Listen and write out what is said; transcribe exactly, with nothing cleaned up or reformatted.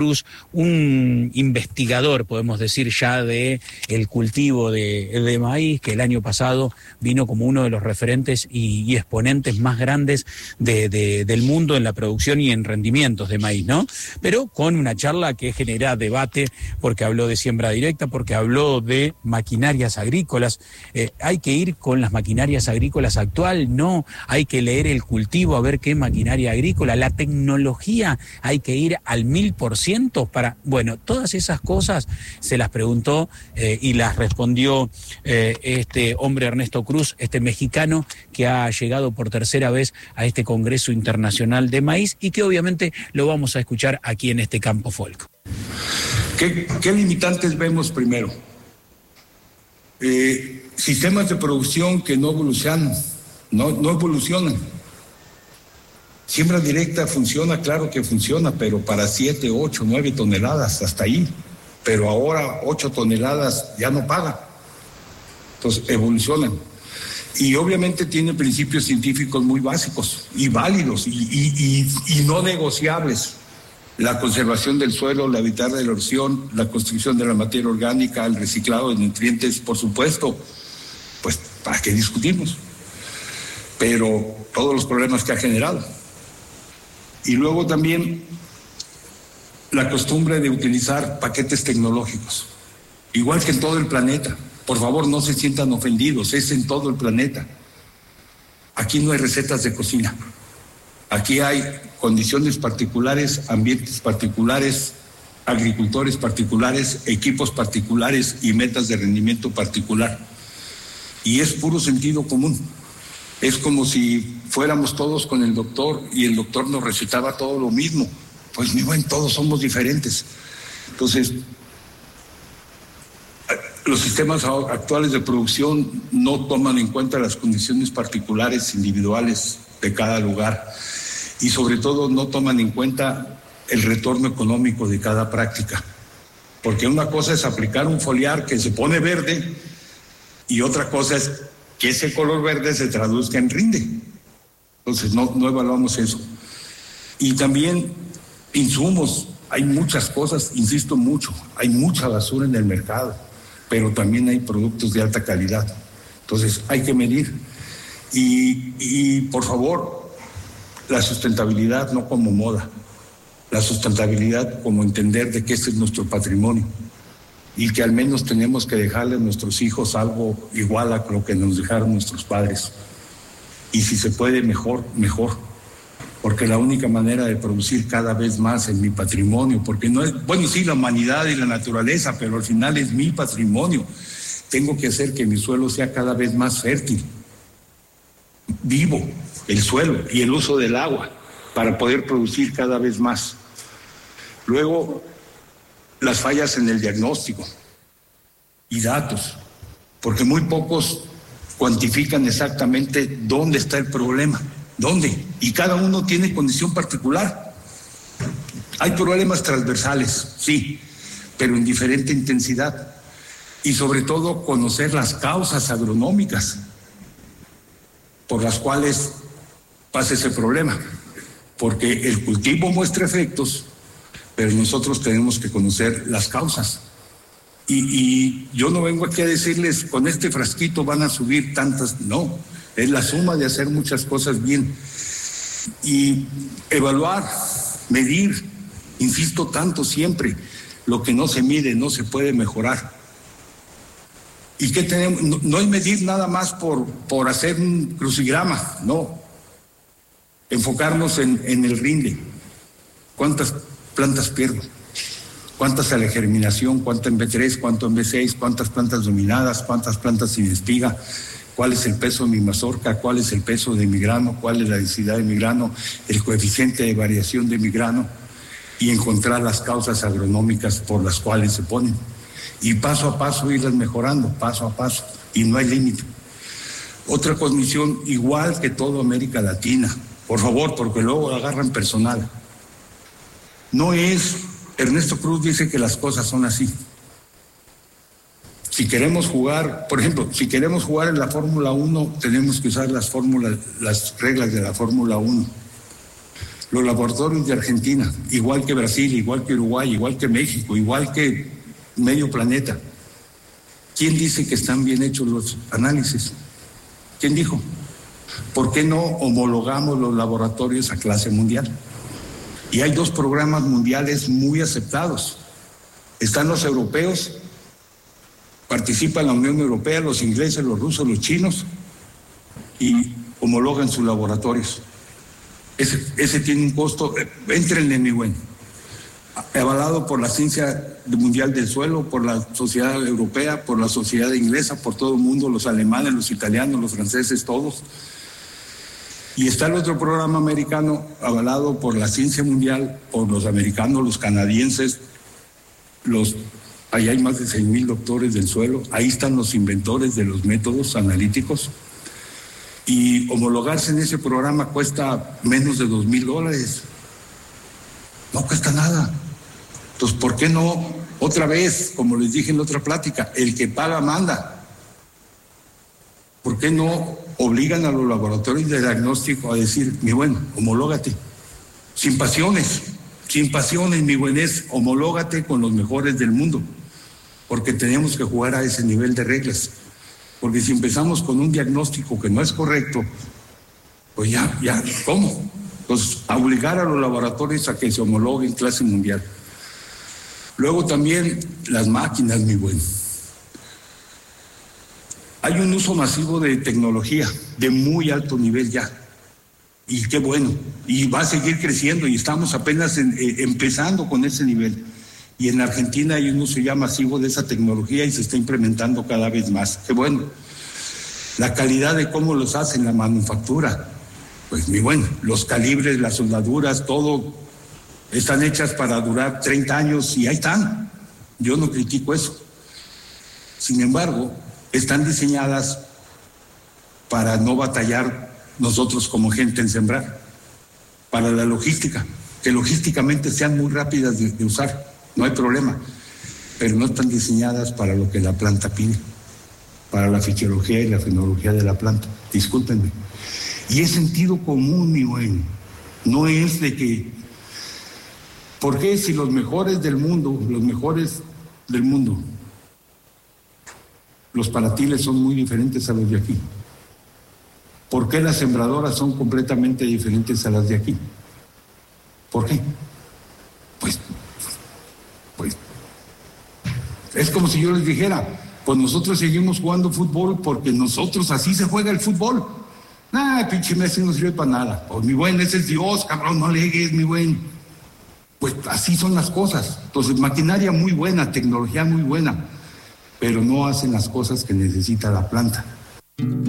Cruz, un investigador, podemos decir ya, de el cultivo de, de maíz, que el año pasado vino como uno de los referentes y, y exponentes más grandes de, de, del mundo en la producción y en rendimientos de maíz, ¿no? Pero con una charla que genera debate, porque habló de siembra directa, porque habló de maquinarias agrícolas. Eh, ¿Hay que ir con las maquinarias agrícolas actual? No, hay que leer el cultivo a ver qué maquinaria agrícola, la tecnología, hay que ir al mil por ciento para, bueno, todas esas cosas se las preguntó eh, y las respondió eh, este hombre Ernesto Cruz, este mexicano que ha llegado por tercera vez a este Congreso Internacional de Maíz y que obviamente lo vamos a escuchar aquí en este Campo Folk. ¿Qué, qué limitantes vemos primero? Eh, sistemas de producción que no evolucionan, no, no evolucionan. Siembra directa funciona, claro que funciona, pero para siete, ocho, nueve toneladas, hasta ahí. Pero ahora ocho toneladas ya no paga. Entonces evolucionan. Y obviamente tienen principios científicos muy básicos y válidos y, y, y, y no negociables. La conservación del suelo, la evitar de la erosión, la construcción de la materia orgánica, el reciclado de nutrientes, por supuesto. Pues, ¿para qué discutimos? Pero todos los problemas que ha generado. Y luego también la costumbre de utilizar paquetes tecnológicos, igual que en todo el planeta. Por favor, no se sientan ofendidos, es en todo el planeta. Aquí no hay recetas de cocina. Aquí hay condiciones particulares, ambientes particulares, agricultores particulares, equipos particulares y metas de rendimiento particular. Y es puro sentido común. Es como si fuéramos todos con el doctor y el doctor nos recetaba todo lo mismo. Pues mi buen, todos somos diferentes. Entonces, los sistemas actuales de producción no toman en cuenta las condiciones particulares, individuales de cada lugar y sobre todo no toman en cuenta el retorno económico de cada práctica. Porque una cosa es aplicar un foliar que se pone verde y otra cosa es que ese color verde se traduzca en rinde. Entonces no, no evaluamos eso. Y también insumos, hay muchas cosas, insisto mucho, hay mucha basura en el mercado, pero también hay productos de alta calidad. Entonces hay que medir. Y, y por favor, la sustentabilidad no como moda, la sustentabilidad como entender de que este es nuestro patrimonio y que al menos tenemos que dejarle a nuestros hijos algo igual a lo que nos dejaron nuestros padres. Y si se puede, mejor, mejor. Porque la única manera de producir cada vez más en mi patrimonio, porque no es, bueno, sí, la humanidad y la naturaleza, pero al final es mi patrimonio. Tengo que hacer que mi suelo sea cada vez más fértil, vivo, el suelo y el uso del agua, para poder producir cada vez más. Luego, las fallas en el diagnóstico y datos, porque muy pocos cuantifican exactamente dónde está el problema, dónde, y cada uno tiene condición particular. Hay problemas transversales, sí, pero en diferente intensidad, y sobre todo conocer las causas agronómicas por las cuales pasa ese problema, porque el cultivo muestra efectos, pero nosotros tenemos que conocer las causas. Y, y yo no vengo aquí a decirles, con este frasquito van a subir tantas, no, es la suma de hacer muchas cosas bien. Y evaluar, medir, insisto tanto siempre, lo que no se mide no se puede mejorar. ¿Y qué tenemos? No, no es medir nada más por, por hacer un crucigrama, no. Enfocarnos en, en el rinde. ¿Cuántas plantas pierdo? ¿Cuántas a la germinación? ¿Cuánto en B tres? ¿Cuánto en B seis? ¿Cuántas plantas dominadas? ¿Cuántas plantas sin espiga? ¿Cuál es el peso de mi mazorca? ¿Cuál es el peso de mi grano? ¿Cuál es la densidad de mi grano? El coeficiente de variación de mi grano. Y encontrar las causas agronómicas por las cuales se ponen. Y paso a paso irlas mejorando, paso a paso. Y no hay límite. Otra condición igual que toda América Latina. Por favor, porque luego agarran personal. No es... Ernesto Cruz dice que las cosas son así. Si queremos jugar, por ejemplo, si queremos jugar en la Fórmula uno, tenemos que usar las fórmulas, las reglas de la Fórmula uno. Los laboratorios de Argentina, igual que Brasil, igual que Uruguay, igual que México, igual que medio planeta. ¿Quién dice que están bien hechos los análisis? ¿Quién dijo? ¿Por qué no homologamos los laboratorios a clase mundial? Y hay dos programas mundiales muy aceptados. Están los europeos, participa la Unión Europea, los ingleses, los rusos, los chinos, y homologan sus laboratorios. Ese, ese tiene un costo, éntrenle, mi buen, avalado por la Ciencia Mundial del Suelo, por la Sociedad Europea, por la Sociedad Inglesa, por todo el mundo, los alemanes, los italianos, los franceses, todos. Y está el otro programa americano avalado por la Ciencia Mundial, por los americanos, los canadienses, los, ahí hay más de seis mil doctores del suelo, ahí están los inventores de los métodos analíticos. Y homologarse en ese programa cuesta menos de dos mil dólares. No cuesta nada. Entonces, ¿por qué no? Otra vez, como les dije en la otra plática, el que paga manda. ¿Por qué no obligan a los laboratorios de diagnóstico a decir, mi buen, homológate? Sin pasiones, sin pasiones, mi buen, es homológate con los mejores del mundo. Porque tenemos que jugar a ese nivel de reglas. Porque si empezamos con un diagnóstico que no es correcto, pues ya, ya, ¿cómo? Entonces, a obligar a los laboratorios a que se homologuen en clase mundial. Luego también las máquinas, mi buen. Hay un uso masivo de tecnología de muy alto nivel ya. Y qué bueno. Y va a seguir creciendo y estamos apenas en, eh, empezando con ese nivel. Y en Argentina hay un uso ya masivo de esa tecnología y se está implementando cada vez más. Qué bueno. La calidad de cómo los hacen, la manufactura. Pues muy bueno. Los calibres, las soldaduras, todo están hechas para durar treinta años y ahí están. Yo no critico eso. Sin embargo, están diseñadas para no batallar nosotros como gente en sembrar. Para la logística. Que logísticamente sean muy rápidas de, de usar. No hay problema, pero no están diseñadas para lo que la planta pide, para la fisiología y la fenología de la planta. Discúlpenme. Y es sentido común, mi buen. No es de que, ¿por qué si los mejores del mundo, los mejores del mundo, los paratiles son muy diferentes a los de aquí? ¿Por qué las sembradoras son completamente diferentes a las de aquí? ¿Por qué? Pues... Pues, es como si yo les dijera, pues nosotros seguimos jugando fútbol porque nosotros así se juega el fútbol. Nah, pinche Messi no sirve para nada. Pues mi buen, ese es Dios, cabrón, no alegues, mi buen. Pues así son las cosas. Entonces, maquinaria muy buena, tecnología muy buena, pero no hacen las cosas que necesita la planta.